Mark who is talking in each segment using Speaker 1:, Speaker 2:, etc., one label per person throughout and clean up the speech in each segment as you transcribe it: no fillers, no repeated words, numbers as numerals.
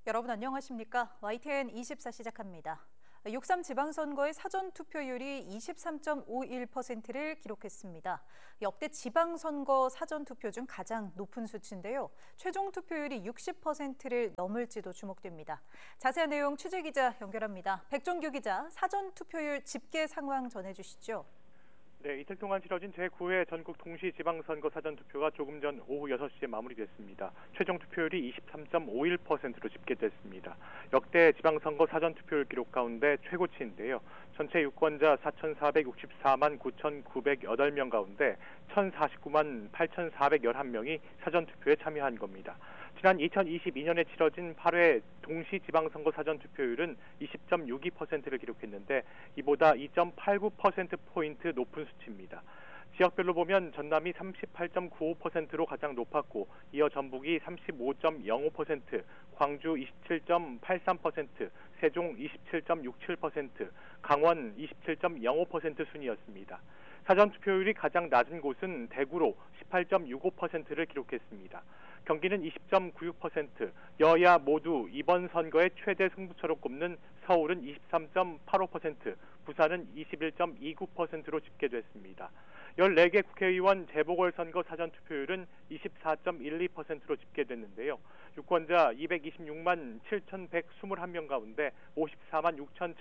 Speaker 1: 여러분 안녕하십니까? YTN 24 시작합니다. 6.3 지방선거의 사전투표율이 23.51%를 기록했습니다. 역대 지방선거 사전투표 중 가장 높은 수치인데요. 최종 투표율이 60%를 넘을지도 주목됩니다. 자세한 내용 취재기자 연결합니다. 백종규 기자, 사전투표율 집계 상황 전해주시죠.
Speaker 2: 네, 이틀 동안 치러진 제9회 전국 동시지방선거 사전투표가 조금 전 오후 6시에 마무리됐습니다. 최종 투표율이 23.51%로 집계됐습니다. 역대 지방선거 사전투표율 기록 가운데 최고치인데요. 전체 유권자 4,464만 9,908명 가운데 1,049만 8,411명이 사전투표에 참여한 겁니다. 지난 2022년에 치러진 8회 동시지방선거 사전투표율은 20.62%를 기록했는데 이보다 2.89%포인트 높은 수치입니다. 지역별로 보면 전남이 38.95%로 가장 높았고 이어 전북이 35.05%, 광주 27.83%, 세종 27.67%, 강원 27.05% 순이었습니다. 사전투표율이 가장 낮은 곳은 대구로 18.65%를 기록했습니다. 경기는 20.96%, 여야 모두 이번 선거의 최대 승부처로 꼽는 서울은 23.85%, 부산은 21.29%로 집계됐습니다. 14개 국회의원 재보궐선거 사전투표율은 24.12%로 집계됐는데요. 유권자 226만 7,121명 가운데 54만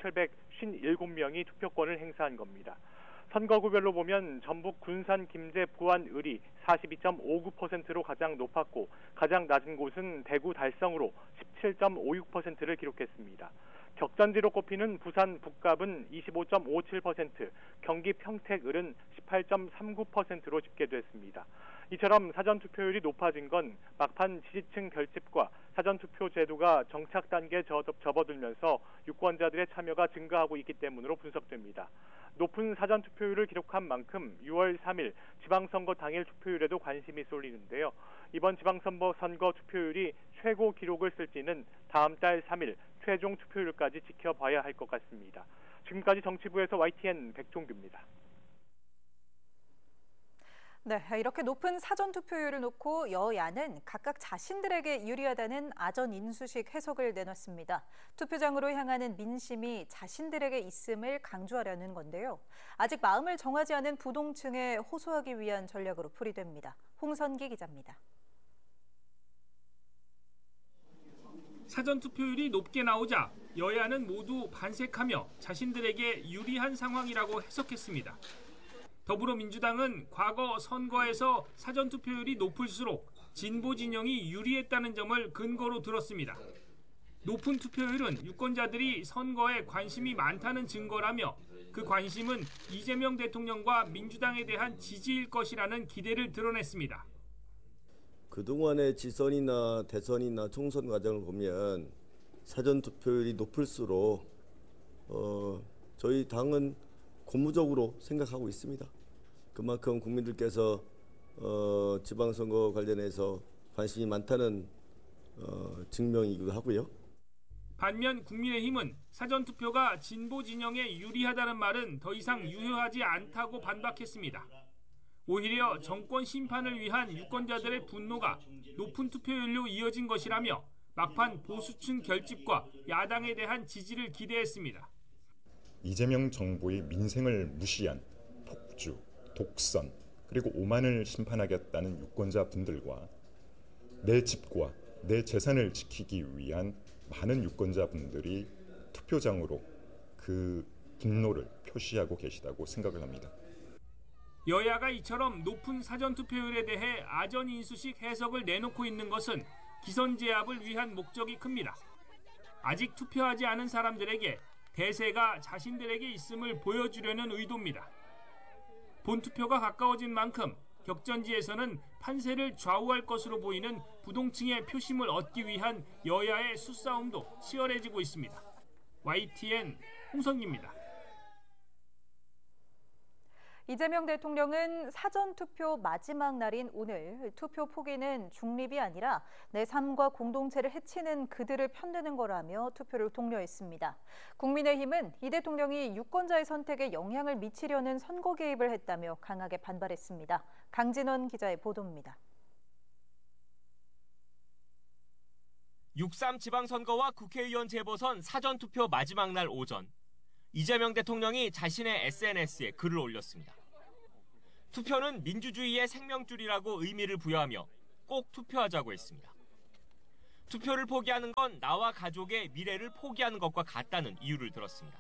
Speaker 2: 6,757명이 투표권을 행사한 겁니다. 선거구별로 보면 전북 군산 김제 부안 을이 42.59%로 가장 높았고 가장 낮은 곳은 대구 달성으로 17.56%를 기록했습니다. 격전지로 꼽히는 부산 북갑은 25.57%, 경기 평택 을은 18.39%로 집계됐습니다. 이처럼 사전투표율이 높아진 건 막판 지지층 결집과 사전투표 제도가 정착 단계에 접어들면서 유권자들의 참여가 증가하고 있기 때문으로 분석됩니다. 높은 사전투표율을 기록한 만큼 6월 3일 지방선거 당일 투표율에도 관심이 쏠리는데요. 이번 지방선거 투표율이 최고 기록을 쓸지는 다음 달 3일 최종 투표율까지 지켜봐야 할 것 같습니다. 지금까지 정치부에서 YTN 백종규입니다.
Speaker 1: 네, 이렇게 높은 사전투표율을 놓고 여야는 각각 자신들에게 유리하다는 아전 인수식 해석을 내놨습니다. 투표장으로 향하는 민심이 자신들에게 있음을 강조하려는 건데요. 아직 마음을 정하지 않은 부동층에 호소하기 위한 전략으로 풀이됩니다. 홍선기 기자입니다.
Speaker 3: 사전투표율이 높게 나오자 여야는 모두 반색하며 자신들에게 유리한 상황이라고 해석했습니다. 더불어민주당은 과거 선거에서 사전투표율이 높을수록 진보 진영이 유리했다는 점을 근거로 들었습니다. 높은 투표율은 유권자들이 선거에 관심이 많다는 증거라며 그 관심은 이재명 대통령과 민주당에 대한 지지일 것이라는 기대를 드러냈습니다.
Speaker 4: 그동안의 지선이나 대선이나 총선 과정을 보면 사전투표율이 높을수록 저희 당은 고무적으로 생각하고 있습니다. 그만큼 국민들께서 지방선거 관련해서 관심이 많다는 증명이기도 하고요.
Speaker 3: 반면 국민의힘은 사전투표가 진보 진영에 유리하다는 말은 더 이상 유효하지 않다고 반박했습니다. 오히려 정권 심판을 위한 유권자들의 분노가 높은 투표율로 이어진 것이라며 막판 보수층 결집과 야당에 대한 지지를 기대했습니다.
Speaker 5: 이재명 정부의 민생을 무시한 폭주, 독선, 그리고 오만을 심판하겠다는 유권자분들과 내 집과 내 재산을 지키기 위한 많은 유권자분들이 투표장으로 그 분노를 표시하고 계시다고 생각을 합니다.
Speaker 3: 여야가 이처럼 높은 사전투표율에 대해 아전인수식 해석을 내놓고 있는 것은 기선제압을 위한 목적이 큽니다. 아직 투표하지 않은 사람들에게 대세가 자신들에게 있음을 보여주려는 의도입니다. 본투표가 가까워진 만큼 격전지에서는 판세를 좌우할 것으로 보이는 부동층의 표심을 얻기 위한 여야의 수싸움도 치열해지고 있습니다. YTN 홍성기입니다.
Speaker 1: 이재명 대통령은 사전투표 마지막 날인 오늘 투표 포기는 중립이 아니라 내 삶과 공동체를 해치는 그들을 편드는 거라며 투표를 독려했습니다. 국민의힘은 이 대통령이 유권자의 선택에 영향을 미치려는 선거 개입을 했다며 강하게 반발했습니다. 강진원 기자의 보도입니다.
Speaker 6: 6.3 지방선거와 국회의원 재보선 사전투표 마지막 날 오전, 이재명 대통령이 자신의 SNS에 글을 올렸습니다. 투표는 민주주의의 생명줄이라고 의미를 부여하며 꼭 투표하자고 했습니다. 투표를 포기하는 건 나와 가족의 미래를 포기하는 것과 같다는 이유를 들었습니다.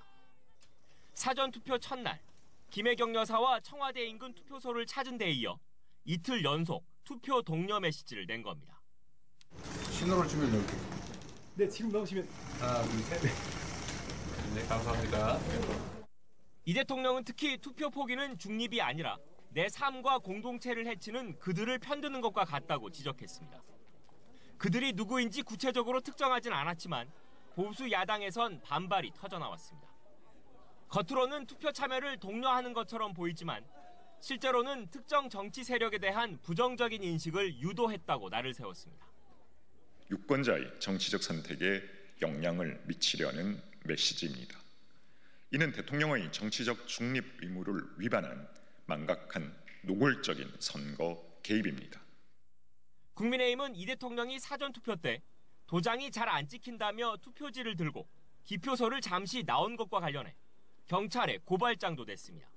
Speaker 6: 사전투표 첫날, 김혜경 여사와 청와대 인근 투표소를 찾은 데에 이어 이틀 연속 투표 독려 메시지를 낸 겁니다.
Speaker 7: 신호를 주면 이렇게.
Speaker 8: 네, 지금 넣으시면.
Speaker 7: 하나, 둘, 셋. 네, 감사합니다.
Speaker 6: 이 대통령은 특히 투표 포기는 중립이 아니라 내 삶과 공동체를 해치는 그들을 편드는 것과 같다고 지적했습니다. 그들이 누구인지 구체적으로 특정하진 않았지만 보수 야당에선 반발이 터져나왔습니다. 겉으로는 투표 참여를 독려하는 것처럼 보이지만 실제로는 특정 정치 세력에 대한 부정적인 인식을 유도했다고 날을 세웠습니다.
Speaker 5: 유권자의 정치적 선택에 영향을 미치려는 메시지입니다. 이는 대통령의 정치적 중립 의무를 위반한 망각한 노골적인 선거 개입입니다.
Speaker 6: 국민의힘은 이 대통령이 사전투표 때 도장이 잘 안 찍힌다며 투표지를 들고 기표소를 잠시 나온 것과 관련해 경찰에 고발장도 냈습니다.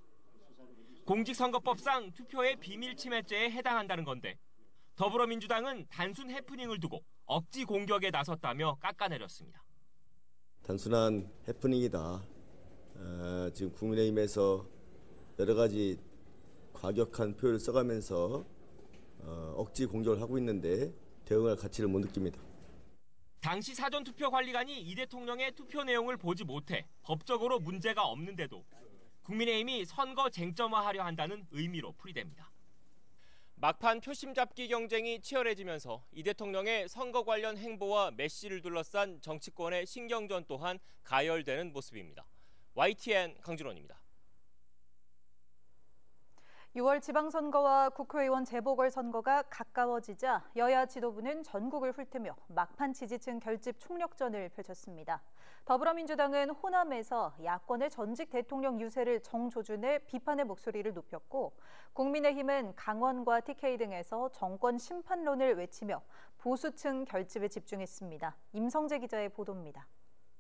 Speaker 6: 공직선거법상 투표의 비밀침해죄에 해당한다는 건데 더불어민주당은 단순 해프닝을 두고 억지 공격에 나섰다며 깎아내렸습니다.
Speaker 4: 단순한 해프닝이다. 지금 국민의힘에서 여러 가지 과격한 표현을 써가면서 억지 공격을 하고 있는데 대응할 가치를 못 느낍니다.
Speaker 6: 당시 사전투표관리관이 이 대통령의 투표 내용을 보지 못해 법적으로 문제가 없는데도 국민의힘이 선거 쟁점화하려 한다는 의미로 풀이됩니다. 막판 표심 잡기 경쟁이 치열해지면서 이 대통령의 선거 관련 행보와 메시를 둘러싼 정치권의 신경전 또한 가열되는 모습입니다. YTN 강준원입니다.
Speaker 1: 6월 지방선거와 국회의원 재보궐선거가 가까워지자 여야 지도부는 전국을 훑으며 막판 지지층 결집 총력전을 펼쳤습니다. 더불어민주당은 호남에서 야권의 전직 대통령 유세를 정조준해 비판의 목소리를 높였고 국민의힘은 강원과 TK 등에서 정권 심판론을 외치며 보수층 결집에 집중했습니다. 임성재 기자의 보도입니다.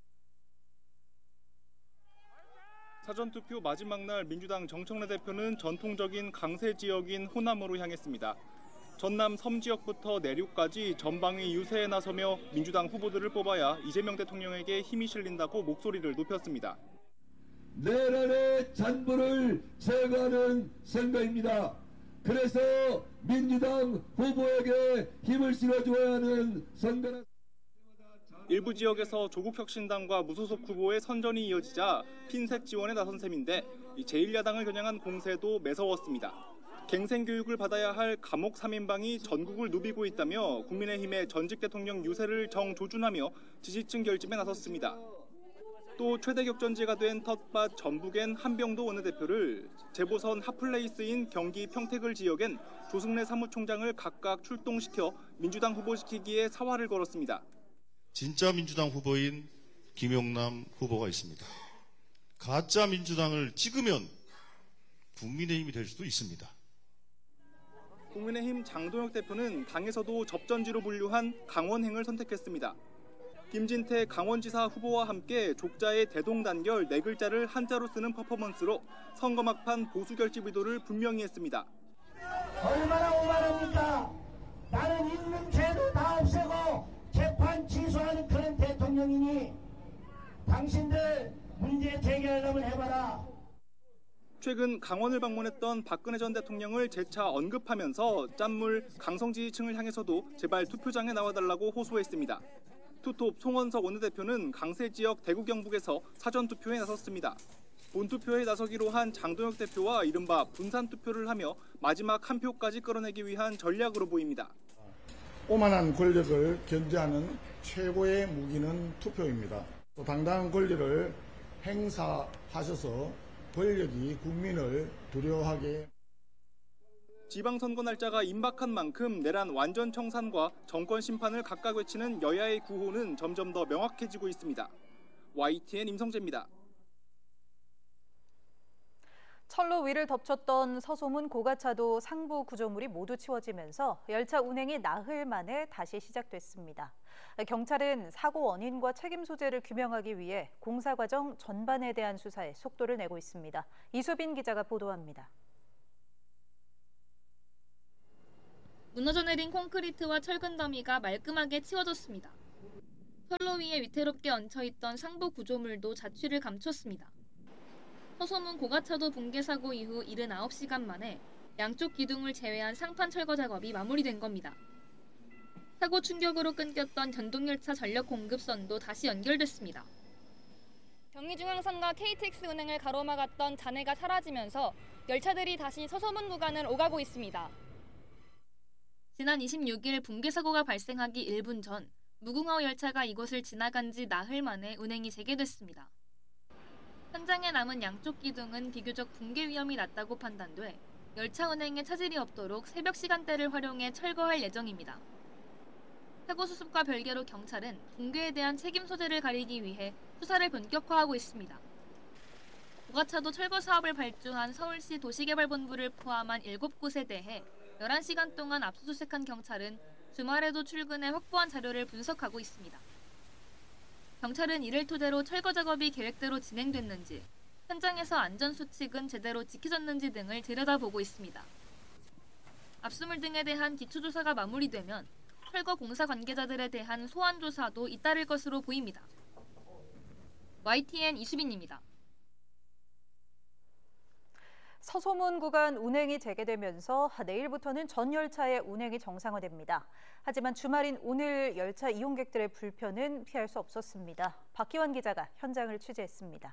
Speaker 9: 사전투표 마지막 날 민주당 정청래 대표는 전통적인 강세 지역인 호남으로 향했습니다. 전남 섬 지역부터 내륙까지 전방위 유세에 나서며 민주당 후보들을 뽑아야 이재명 대통령에게 힘이 실린다고 목소리를 높였습니다.
Speaker 10: 내란의 잔부를 제거하는 선거입니다. 그래서 민주당 후보에게 힘을 실어줘야 하는 선거는
Speaker 9: 일부 지역에서 조국혁신당과 무소속 후보의 선전이 이어지자 핀셋 지원에 나선 셈인데 제1야당을 겨냥한 공세도 매서웠습니다. 갱생교육을 받아야 할 감옥 3인방이 전국을 누비고 있다며 국민의힘의 전직 대통령 유세를 정조준하며 지지층 결집에 나섰습니다. 또 최대 격전지가 된 텃밭 전북엔 한병도 원내대표를, 재보선 핫플레이스인 경기 평택을 지역엔 조승래 사무총장을 각각 출동시켜 민주당 후보시키기에 사활을 걸었습니다.
Speaker 11: 진짜 민주당 후보인 김용남 후보가 있습니다. 가짜 민주당을 찍으면 국민의힘이 될 수도 있습니다.
Speaker 9: 국민의힘 장동혁 대표는 당에서도 접전지로 분류한 강원행을 선택했습니다. 김진태 강원지사 후보와 함께 족자의 대동단결 4글자를 한자로 쓰는 퍼포먼스로 선거 막판 보수 결집 의도를 분명히 했습니다.
Speaker 12: 얼마나 오만합니까? 나는 있는 죄도 다 없애고 재판 취소하는 그런 대통령이니 당신들 문제 제기하려면 해봐라.
Speaker 9: 최근 강원을 방문했던 박근혜 전 대통령을 재차 언급하면서 짠물 강성 지지층을 향해서도 제발 투표장에 나와달라고 호소했습니다. 투톱 송원석 원내대표는 강세 지역 대구 경북에서 사전투표에 나섰습니다. 본투표에 나서기로 한 장동혁 대표와 이른바 분산투표를 하며 마지막 한 표까지 끌어내기 위한 전략으로 보입니다.
Speaker 13: 오만한 권력을 견제하는 최고의 무기는 투표입니다. 또 당당한 권리를 행사하셔서 권력이 국민을 두려워하게.
Speaker 9: 지방선거 날짜가 임박한 만큼 내란 완전 청산과 정권 심판을 각각 외치는 여야의 구호는 점점 더 명확해지고 있습니다. YTN 임성재입니다.
Speaker 1: 철로 위를 덮쳤던 서소문 고가차도 상부 구조물이 모두 치워지면서 열차 운행이 나흘 만에 다시 시작됐습니다. 경찰은 사고 원인과 책임 소재를 규명하기 위해 공사 과정 전반에 대한 수사에 속도를 내고 있습니다. 이수빈 기자가 보도합니다.
Speaker 14: 무너져 내린 콘크리트와 철근 더미가 말끔하게 치워졌습니다. 철로 위에 위태롭게 얹혀있던 상부 구조물도 자취를 감췄습니다. 서소문 고가차도 붕괴 사고 이후 79시간 만에 양쪽 기둥을 제외한 상판 철거 작업이 마무리된 겁니다. 사고 충격으로 끊겼던 전동열차 전력 공급선도 다시 연결됐습니다. 경의중앙선과 KTX 운행을 가로막았던 잔해가 사라지면서 열차들이 다시 서소문 구간을 오가고 있습니다. 지난 26일 붕괴 사고가 발생하기 1분 전 무궁화 열차가 이곳을 지나간 지 나흘 만에 운행이 재개됐습니다. 현장에 남은 양쪽 기둥은 비교적 붕괴 위험이 낮다고 판단돼 열차 운행에 차질이 없도록 새벽 시간대를 활용해 철거할 예정입니다. 사고 수습과 별개로 경찰은 붕괴에 대한 책임 소재를 가리기 위해 수사를 본격화하고 있습니다. 고가차도 철거 사업을 발주한 서울시 도시개발본부를 포함한 7곳에 대해 11시간 동안 압수수색한 경찰은 주말에도 출근해 확보한 자료를 분석하고 있습니다. 경찰은 이를 토대로 철거 작업이 계획대로 진행됐는지, 현장에서 안전수칙은 제대로 지켜졌는지 등을 들여다보고 있습니다. 압수물 등에 대한 기초조사가 마무리되면 철거 공사 관계자들에 대한 소환 조사도 잇따를 것으로 보입니다. YTN 이수빈입니다.
Speaker 1: 서소문 구간 운행이 재개되면서 내일부터는 전 열차의 운행이 정상화됩니다. 하지만 주말인 오늘 열차 이용객들의 불편은 피할 수 없었습니다. 박기환 기자가 현장을 취재했습니다.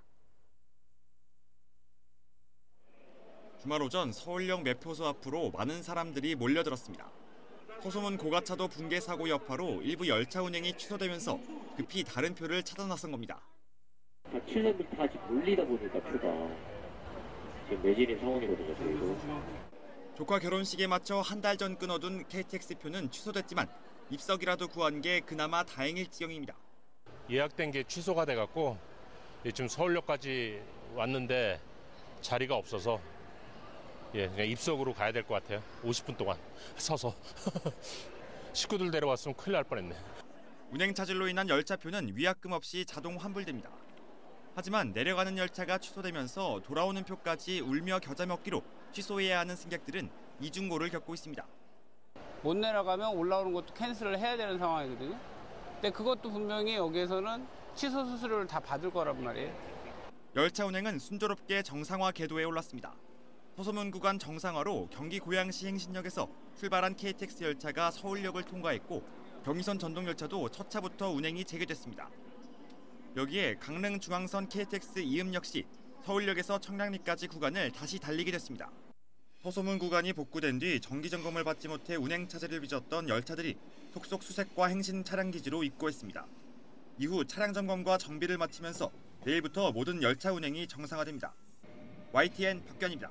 Speaker 15: 주말 오전 서울역 매표소 앞으로 많은 사람들이 몰려들었습니다. 서소문 고가차도 붕괴 사고 여파로 일부 열차 운행이 취소되면서 급히 다른 표를 찾아 나선 겁니다.
Speaker 16: 다 취소들 다 지금 몰리다 보니까 표가 지금 매진인 상황이거든요. 저희도.
Speaker 15: 조카 결혼식에 맞춰 한 달 전 끊어둔 KTX 표는 취소됐지만 입석이라도 구한 게 그나마 다행일 지경입니다.
Speaker 17: 예약된 게 취소가 돼갖고 지금 서울역까지 왔는데 자리가 없어서 그냥 입석으로 가야 될 것 같아요. 50분 동안 서서. 식구들 데려왔으면 큰일 날 뻔했네.
Speaker 15: 운행 차질로 인한 열차표는 위약금 없이 자동 환불됩니다. 하지만 내려가는 열차가 취소되면서 돌아오는 표까지 울며 겨자 먹기로 취소해야 하는 승객들은 이중고를 겪고 있습니다.
Speaker 18: 못 내려가면 올라오는 것도 캔슬을 해야 되는 상황이거든요. 근데 그것도 분명히 여기에서는 취소 수수료를 다 받을 거란 말이에요.
Speaker 15: 열차 운행은 순조롭게 정상화 궤도에 올랐습니다. 서소문 구간 정상화로 경기 고양시 행신역에서 출발한 KTX 열차가 서울역을 통과했고 경의선 전동열차도 첫 차부터 운행이 재개됐습니다. 여기에 강릉 중앙선 KTX 이음 역시 서울역에서 청량리까지 구간을 다시 달리게 됐습니다. 서소문 구간이 복구된 뒤 정기 점검을 받지 못해 운행 차질을 빚었던 열차들이 속속 수색과 행신 차량 기지로 입고했습니다. 이후 차량 점검과 정비를 마치면서 내일부터 모든 열차 운행이 정상화됩니다. YTN 박견입니다.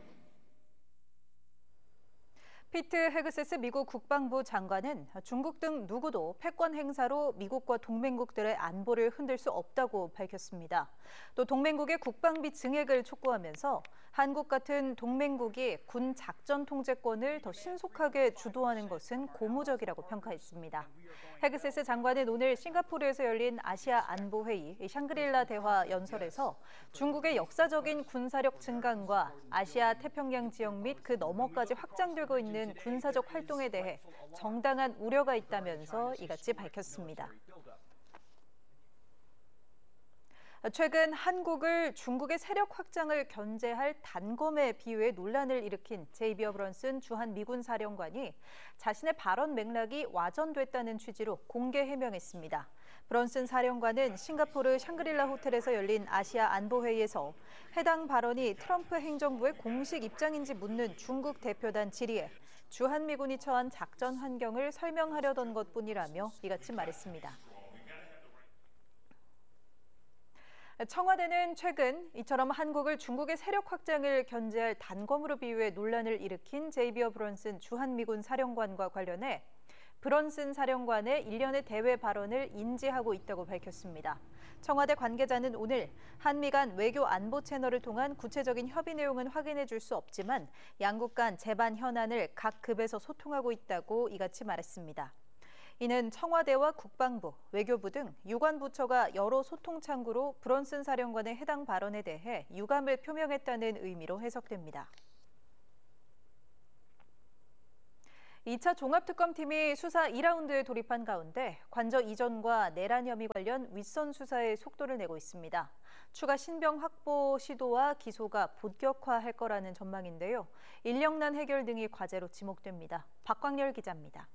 Speaker 1: 피트 헤그세스 미국 국방부 장관은 중국 등 누구도 패권 행사로 미국과 동맹국들의 안보를 흔들 수 없다고 밝혔습니다. 또 동맹국의 국방비 증액을 촉구하면서 한국 같은 동맹국이 군 작전 통제권을 더 신속하게 주도하는 것은 고무적이라고 평가했습니다. 헤그세스 장관은 오늘 싱가포르에서 열린 아시아 안보회의 샹그릴라 대화 연설에서 중국의 역사적인 군사력 증강과 아시아 태평양 지역 및 그 너머까지 확장되고 있는 군사적 활동에 대해 정당한 우려가 있다면서 이같이 밝혔습니다. 최근 한국을 중국의 세력 확장을 견제할 단검에 비유해 논란을 일으킨 제이비 어브런슨 주한 미군 사령관이 자신의 발언 맥락이 와전됐다는 취지로 공개 해명했습니다. 브런슨 사령관은 싱가포르 샹그릴라 호텔에서 열린 아시아 안보회의에서 해당 발언이 트럼프 행정부의 공식 입장인지 묻는 중국 대표단 질의에 주한미군이 처한 작전 환경을 설명하려던 것뿐이라며 이같이 말했습니다. 청와대는 최근 이처럼 한국을 중국의 세력 확장을 견제할 단검으로 비유해 논란을 일으킨 제이비 어브런슨 주한미군 사령관과 관련해 브런슨 사령관의 일련의 대외 발언을 인지하고 있다고 밝혔습니다. 청와대 관계자는 오늘 한미 간 외교 안보 채널을 통한 구체적인 협의 내용은 확인해 줄 수 없지만 양국 간 재반 현안을 각 급에서 소통하고 있다고 이같이 말했습니다. 이는 청와대와 국방부, 외교부 등 유관 부처가 여러 소통 창구로 브런슨 사령관의 해당 발언에 대해 유감을 표명했다는 의미로 해석됩니다. 2차 종합특검팀이 수사 2라운드에 돌입한 가운데 관저 이전과 내란 혐의 관련 윗선 수사에 속도를 내고 있습니다. 추가 신병 확보 시도와 기소가 본격화할 거라는 전망인데요. 인력난 해결 등이 과제로 지목됩니다. 박광렬 기자입니다.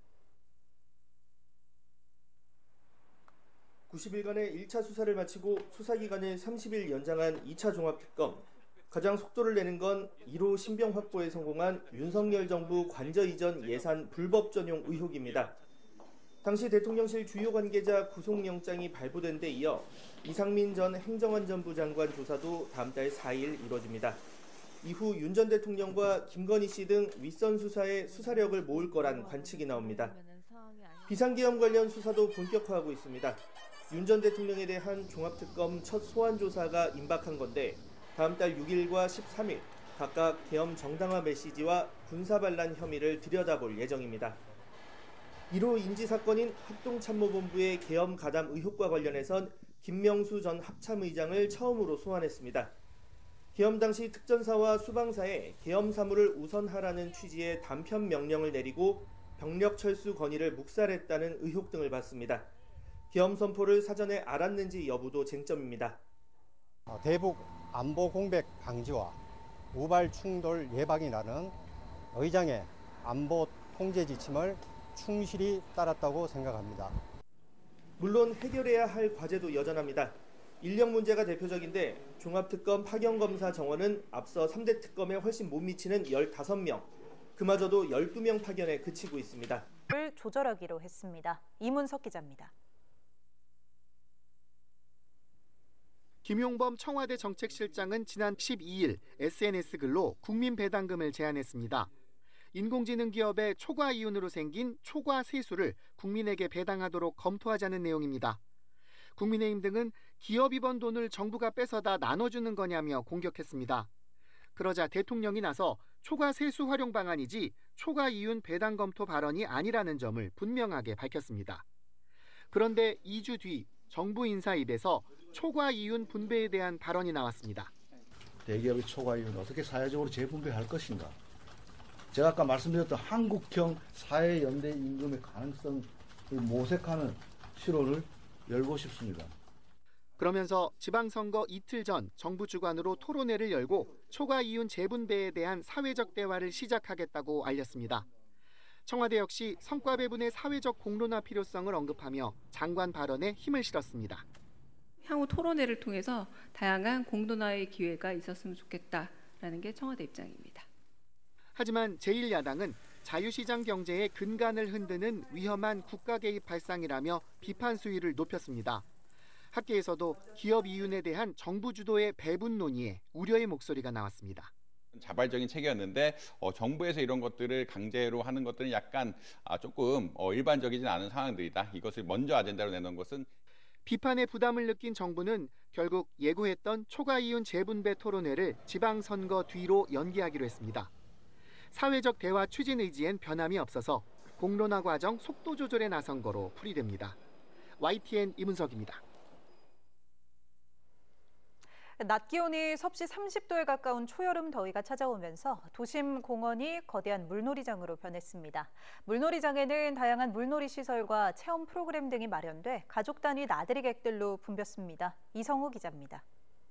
Speaker 19: 90일간의 1차 수사를 마치고 수사기간을 30일 연장한 2차 종합특검. 가장 속도를 내는 건 1호 신병 확보에 성공한 윤석열 정부 관저 이전 예산 불법 전용 의혹입니다. 당시 대통령실 주요 관계자 구속영장이 발부된 데 이어 이상민 전 행정안전부 장관 조사도 다음 달 4일 이뤄집니다. 이후 윤 전 대통령과 김건희 씨 등 윗선 수사에 수사력을 모을 거란 관측이 나옵니다. 비상계엄 관련 수사도 본격화하고 있습니다. 윤 전 대통령에 대한 종합특검 첫 소환 조사가 임박한 건데 다음 달 6일과 13일 각각 계엄 정당화 메시지와 군사반란 혐의를 들여다볼 예정입니다. 1호 인지사건인 합동참모본부의 계엄 가담 의혹과 관련해선 김명수 전 합참의장을 처음으로 소환했습니다. 계엄 당시 특전사와 수방사에 계엄 사무를 우선하라는 취지의 단편 명령을 내리고 병력 철수 건의를 묵살했다는 의혹 등을 받습니다. 계엄 선포를 사전에 알았는지 여부도 쟁점입니다.
Speaker 20: 대북 안보 공백 방지와 우발 충돌 예방이라는 의장의 안보 통제 지침을 충실히 따랐다고 생각합니다.
Speaker 19: 물론 해결해야 할 과제도 여전합니다. 인력 문제가 대표적인데 종합특검 파견검사 정원은 앞서 3대 특검에 훨씬 못 미치는 15명, 그마저도 12명 파견에 그치고 있습니다.
Speaker 1: 를 조절하기로 했습니다. 이문석 기자입니다.
Speaker 21: 김용범 청와대 정책실장은 지난 12일 SNS 글로 국민 배당금을 제안했습니다. 인공지능 기업의 초과 이윤으로 생긴 초과 세수를 국민에게 배당하도록 검토하자는 내용입니다. 국민의힘 등은 기업이 번 돈을 정부가 뺏어다 나눠주는 거냐며 공격했습니다. 그러자 대통령이 나서 초과 세수 활용 방안이지 초과 이윤 배당 검토 발언이 아니라는 점을 분명하게 밝혔습니다. 그런데 2주 뒤 정부 인사 입에서 초과 이윤 분배에 대한 발언이 나왔습니다.
Speaker 22: 대기업의 초과 이윤을 어떻게 사회적으로 재분배할 것인가. 제가 아까 말씀드렸던 한국형 사회연대 임금의 가능성을 모색하는 실온을 열고 싶습니다.
Speaker 21: 그러면서 지방선거 이틀 전 정부 주관으로 토론회를 열고 초과 이윤 재분배에 대한 사회적 대화를 시작하겠다고 알렸습니다. 청와대 역시 성과 배분의 사회적 공론화 필요성을 언급하며 장관 발언에 힘을 실었습니다.
Speaker 23: 향후 토론회를 통해서 다양한 공론화의 기회가 있었으면 좋겠다라는 게 청와대 입장입니다.
Speaker 21: 하지만 제1야당은 자유시장 경제의 근간을 흔드는 위험한 국가 개입 발상이라며 비판 수위를 높였습니다. 학계에서도 기업 이윤에 대한 정부 주도의 배분 논의에 우려의 목소리가 나왔습니다.
Speaker 24: 자발적인 체계였는데 정부에서 이런 것들을 강제로 하는 것들은 약간 조금 일반적이진 않은 상황들이다. 이것을 먼저 아젠다로 내놓은 것은
Speaker 21: 비판의 부담을 느낀 정부는 결국 예고했던 초과 이윤 재분배 토론회를 지방선거 뒤로 연기하기로 했습니다. 사회적 대화 추진 의지엔 변함이 없어서 공론화 과정 속도 조절에 나선 거로 풀이됩니다. YTN 이문석입니다.
Speaker 1: 낮 기온이 섭씨 30도에 가까운 초여름 더위가 찾아오면서 도심 공원이 거대한 물놀이장으로 변했습니다. 물놀이장에는 다양한 물놀이 시설과 체험 프로그램 등이 마련돼 가족 단위 나들이 객들로 붐볐습니다. 이성우 기자입니다.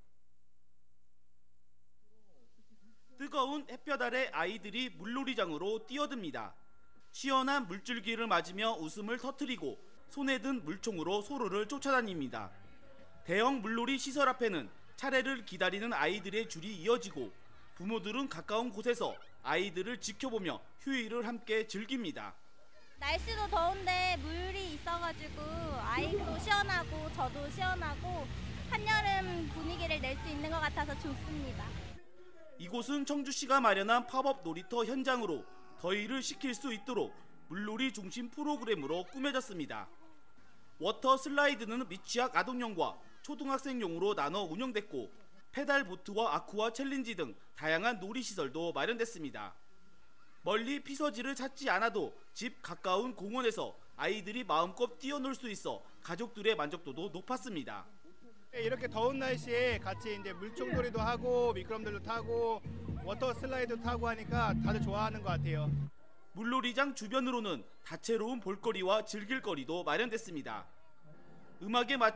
Speaker 25: 뜨거운 햇볕 아래 아이들이 물놀이장으로 뛰어듭니다. 시원한 물줄기를 맞으며 웃음을 터뜨리고 손에 든 물총으로 소로를 쫓아다닙니다. 대형 물놀이 시설 앞에는 차례를 기다리는 아이들의 줄이 이어지고 부모들은 가까운 곳에서 아이들을 지켜보며 휴일을 함께 즐깁니다.
Speaker 26: 날씨도 더운데 물이 있어가지고 아이도 시원하고 저도 시원하고 한여름 분위기를 낼 수 있는 것 같아서 좋습니다.
Speaker 25: 이곳은 청주시가 마련한 팝업 놀이터 현장으로 더위를 식힐 수 있도록 물놀이 중심 프로그램으로 꾸며졌습니다. 워터 슬라이드는 미취학 아동용과 초등학생용으로 나눠 운영됐고 페달보트와 아쿠아 챌린지 등 다양한 놀이시설도 마련됐습니다. 멀리 피서지를 찾지 않아도 집 가까운 공원에서 아이들이 마음껏 뛰어놀 수 있어 가족들의 만족도도 높았습니다.
Speaker 2: 이렇게 더운 날씨에 같이 이제 물총놀이도 하고 미끄럼들도 타고 워터 슬라이드 타고 하니까 다들 좋아하는 것 같아요.
Speaker 25: 물놀이장 주변으로는 다채로운 볼거리와 즐길거리도 마련됐습니다. 음악에 맞